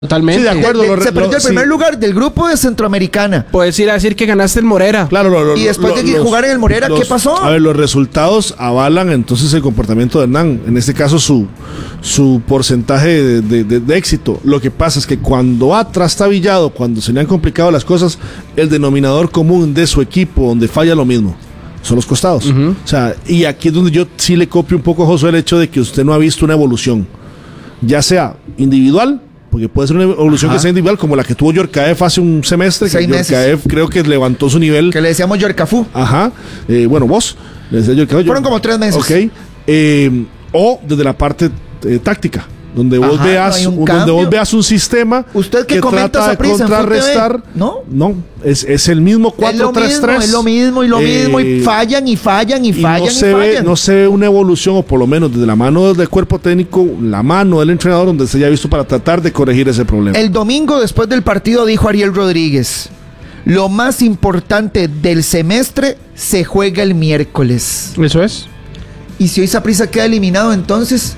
Totalmente. Sí, de acuerdo. Se perdió el primer lugar del grupo de Centroamericana. Puedes ir a decir que ganaste el Morera. Claro, Y después de jugar en el Morera, ¿qué pasó? A ver, los resultados avalan entonces el comportamiento de Hernán. En este caso, su porcentaje de éxito. Lo que pasa es que cuando ha trastabillado, cuando se le han complicado las cosas, el denominador común de su equipo, donde falla lo mismo, son los costados. O sea, y aquí es donde yo sí le copio un poco a Josué el hecho de que usted no ha visto una evolución, ya sea individual, porque puede ser una evolución que sea individual, como la que tuvo Yorkaev hace un semestre. 6 meses. Yorkaev creo que levantó su nivel. Que le decíamos Yorcafú. Ajá. Bueno, vos. Le decía Yorkaev. Fueron como 3 meses. Ok. O desde la parte táctica, donde vos veas un sistema usted que trata de contrarrestar. ¿No? Es el mismo 4-3-3. Es lo mismo y fallan y fallan. No se ve una evolución, o por lo menos desde la mano del cuerpo técnico, la mano del entrenador, donde se haya visto para tratar de corregir ese problema. El domingo, después del partido, dijo Ariel Rodríguez: lo más importante del semestre se juega el miércoles. Eso es. Y si hoy Saprissa queda eliminado, entonces...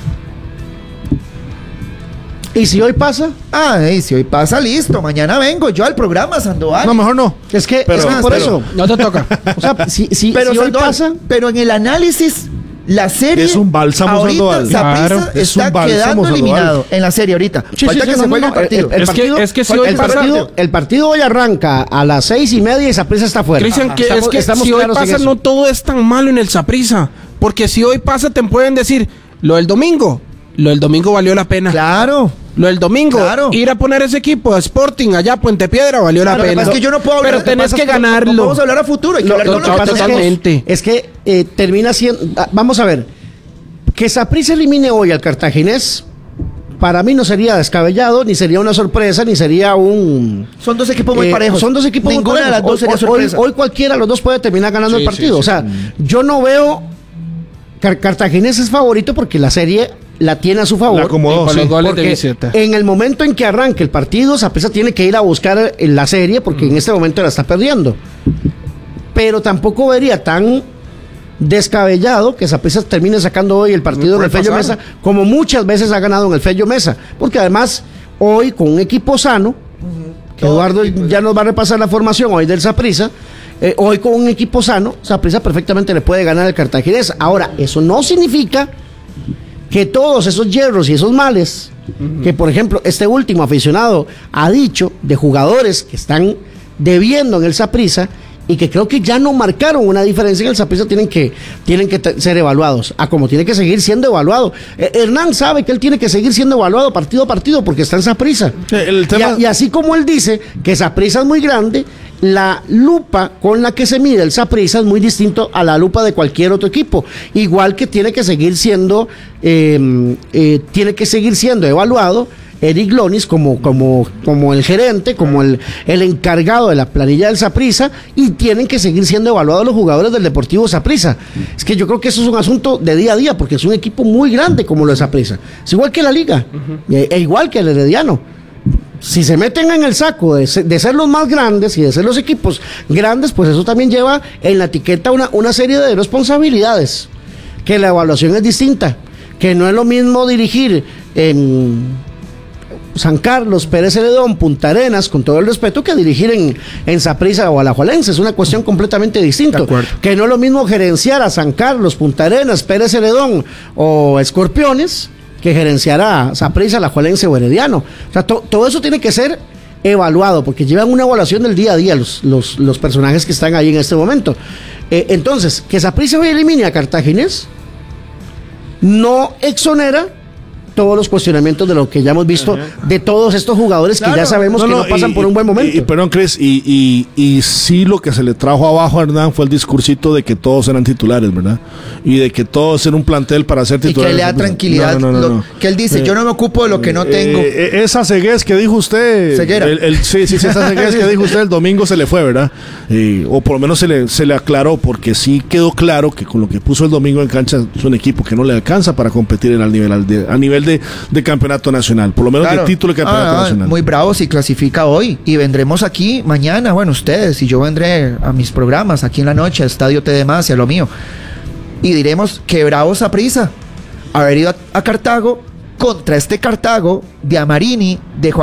¿Y si hoy pasa? Y si hoy pasa, listo. Mañana vengo yo al programa, Sandoval. No, mejor no. Es que por eso. No te toca. O sea, si pero hoy pasa... Pero en el análisis, la serie... Es un bálsamo, ahorita Sandoval. Saprissa está quedando eliminado en la serie ahorita. Falta que se juegue el partido. El partido hoy arranca a las 6:30 y Saprissa está fuera. Cristian, si hoy pasa, no todo es tan malo en el Saprissa. Porque si hoy pasa, te pueden decir, lo del domingo valió la pena. Claro. Lo del domingo, ir a poner ese equipo de Sporting allá Puente Piedra valió la pena. Es que yo no puedo hablar. Pero tenés que ganarlo. No vamos a hablar a futuro. Hay que hablar con totalmente. Es que termina siendo... Vamos a ver. Que Saprissa elimine hoy al Cartaginés, para mí no sería descabellado, ni sería una sorpresa, ni sería un... Son dos equipos muy parejos. Son dos equipos muy parejos. Ninguna de las dos sería sorpresa. Hoy cualquiera de los dos puede terminar ganando el partido. O sea, yo no veo... Cartaginés es favorito porque la serie la tiene a su favor. Con los goles de visita. En el momento en que arranque el partido, Saprissa tiene que ir a buscar la serie porque en este momento la está perdiendo. Pero tampoco vería tan descabellado que Saprissa termine sacando hoy el partido en el Fello Mesa, como muchas veces ha ganado en el Fello Mesa. Porque además, hoy con un equipo sano, que Eduardo ya nos va a repasar la formación hoy del Saprissa. Hoy con un equipo sano, Saprissa perfectamente le puede ganar al Cartaginés. Ahora, eso no significa que todos esos hierros y esos males, que por ejemplo este último aficionado ha dicho de jugadores que están debiendo en el Saprissa y que creo que ya no marcaron una diferencia en el Saprissa, tienen que ser evaluados, como tiene que seguir siendo evaluado. Hernán sabe que él tiene que seguir siendo evaluado partido a partido porque está en Saprissa. Y así como él dice que Saprissa es muy grande, la lupa con la que se mide el Saprissa es muy distinto a la lupa de cualquier otro equipo. Igual que tiene que seguir siendo evaluado Eric Lonis como el gerente, como el encargado de la planilla del Saprissa, y tienen que seguir siendo evaluados los jugadores del Deportivo Saprissa. Es que yo creo que eso es un asunto de día a día, porque es un equipo muy grande como lo de Saprissa. Es igual que la Liga, e igual que el Herediano. Si se meten en el saco de ser los más grandes y de ser los equipos grandes, pues eso también lleva en la etiqueta una serie de responsabilidades, que la evaluación es distinta, que no es lo mismo dirigir en San Carlos, Pérez Celedón, Punta Arenas, con todo el respeto, que dirigir en Saprissa o Alajuelense. Es una cuestión completamente distinta. Que no es lo mismo gerenciar a San Carlos, Punta Arenas, Pérez Celedón o Escorpiones que gerenciar a Saprissa, Alajuelense o Herediano. O sea, todo eso tiene que ser evaluado, porque llevan una evaluación del día a día los personajes que están ahí en este momento. Entonces, que Saprissa hoy elimine a Cartaginés no exonera todos los cuestionamientos de lo que ya hemos visto de todos estos jugadores que ya sabemos que no pasan por un buen momento. Perdón, Cris, y sí, lo que se le trajo abajo a Hernán fue el discursito de que todos eran titulares, ¿verdad? Y de que todos eran un plantel para ser titulares. Y que le da tranquilidad. Que él dice, yo no me ocupo de lo que no tengo. Esa ceguez que dijo usted. Ceguera. Sí, esa ceguez que dijo usted el domingo se le fue, ¿verdad? O por lo menos se le aclaró, porque sí quedó claro que con lo que puso el domingo en cancha es un equipo que no le alcanza para competir a nivel de campeonato nacional, por lo menos de título de campeonato nacional. Muy bravo si clasifica hoy, y vendremos aquí mañana, bueno, ustedes y yo vendré a mis programas aquí en la noche, a Estadio TD Más y a lo mío, y diremos que bravo Saprissa haber ido a Cartago contra este Cartago de Amarini, de Joaquín